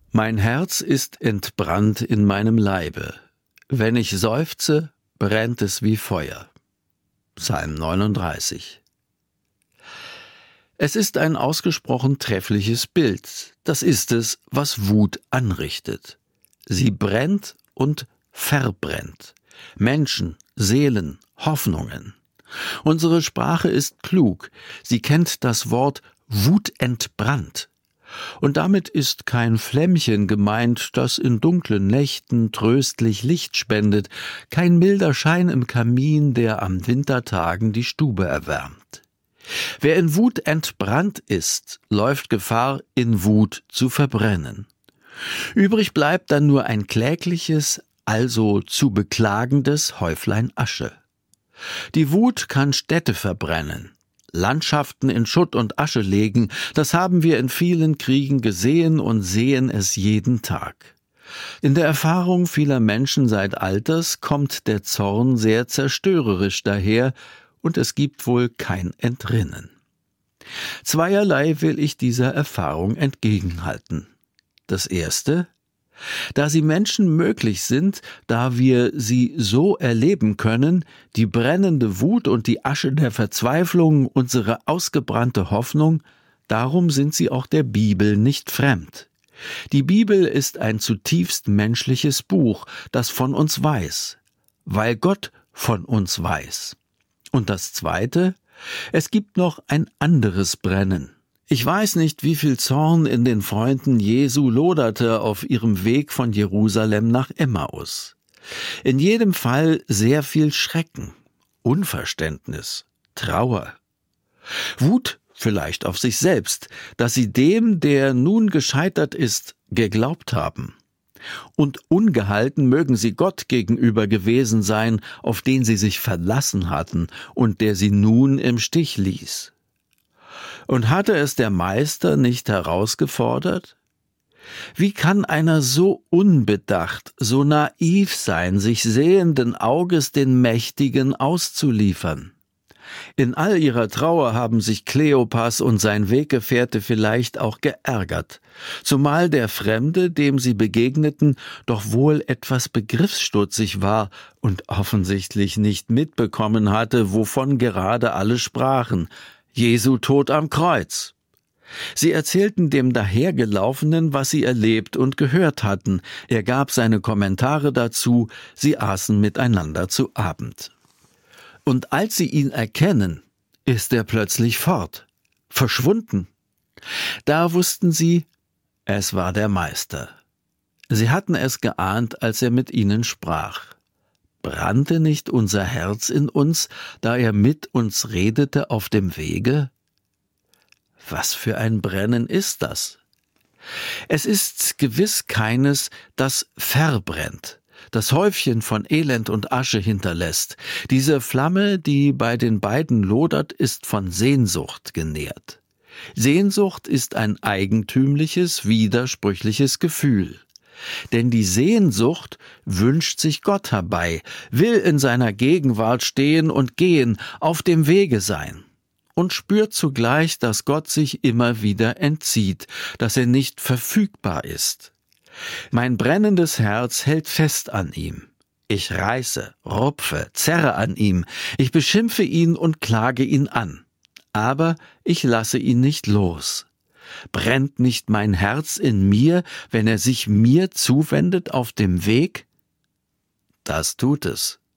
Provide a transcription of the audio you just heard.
Mein Herz ist entbrannt in meinem Leibe. Wenn ich seufze, brennt es wie Feuer. Psalm 39. Es ist ein ausgesprochen treffliches Bild. Das ist es, was Wut anrichtet. Sie brennt und verbrennt. Menschen, Seelen, Hoffnungen. Unsere Sprache ist klug. Sie kennt das Wort wutentbrannt. Und damit ist kein Flämmchen gemeint, das in dunklen Nächten tröstlich Licht spendet, kein milder Schein im Kamin, der am Wintertagen die Stube erwärmt. Wer in Wut entbrannt ist, läuft Gefahr, in Wut zu verbrennen. Übrig bleibt dann nur ein klägliches, also zu beklagendes Häuflein Asche. Die Wut kann Städte verbrennen, Landschaften in Schutt und Asche legen, das haben wir in vielen Kriegen gesehen und sehen es jeden Tag. In der Erfahrung vieler Menschen seit Alters kommt der Zorn sehr zerstörerisch daher, und es gibt wohl kein Entrinnen. Zweierlei will ich dieser Erfahrung entgegenhalten. Das erste: Da sie Menschen möglich sind, da wir sie so erleben können, die brennende Wut und die Asche der Verzweiflung, unsere ausgebrannte Hoffnung, darum sind sie auch der Bibel nicht fremd. Die Bibel ist ein zutiefst menschliches Buch, das von uns weiß, weil Gott von uns weiß. Und das Zweite: Es gibt noch ein anderes Brennen. Ich weiß nicht, wie viel Zorn in den Freunden Jesu loderte auf ihrem Weg von Jerusalem nach Emmaus. In jedem Fall sehr viel Schrecken, Unverständnis, Trauer. Wut vielleicht auf sich selbst, dass sie dem, der nun gescheitert ist, geglaubt haben. Und ungehalten mögen sie Gott gegenüber gewesen sein, auf den sie sich verlassen hatten und der sie nun im Stich ließ. Und hatte es der Meister nicht herausgefordert? Wie kann einer so unbedacht, so naiv sein, sich sehenden Auges den Mächtigen auszuliefern? In all ihrer Trauer haben sich Kleopas und sein Weggefährte vielleicht auch geärgert, zumal der Fremde, dem sie begegneten, doch wohl etwas begriffsstutzig war und offensichtlich nicht mitbekommen hatte, wovon gerade alle sprachen: Jesu Tod am Kreuz. Sie erzählten dem Dahergelaufenen, was sie erlebt und gehört hatten. Er gab seine Kommentare dazu, sie aßen miteinander zu Abend. Und als sie ihn erkennen, ist er plötzlich fort, verschwunden. Da wussten sie, es war der Meister. Sie hatten es geahnt, als er mit ihnen sprach. Brannte nicht unser Herz in uns, da er mit uns redete auf dem Wege? Was für ein Brennen ist das? Es ist gewiss keines, das verbrennt, das Häufchen von Elend und Asche hinterlässt. Diese Flamme, die bei den beiden lodert, ist von Sehnsucht genährt. Sehnsucht ist ein eigentümliches, widersprüchliches Gefühl. Denn die Sehnsucht wünscht sich Gott herbei, will in seiner Gegenwart stehen und gehen, auf dem Wege sein und spürt zugleich, dass Gott sich immer wieder entzieht, dass er nicht verfügbar ist. Mein brennendes Herz hält fest an ihm. Ich reiße, rupfe, zerre an ihm, ich beschimpfe ihn und klage ihn an. Aber ich lasse ihn nicht los. Brennt nicht mein Herz in mir, wenn er sich mir zuwendet auf dem Weg? Das tut es.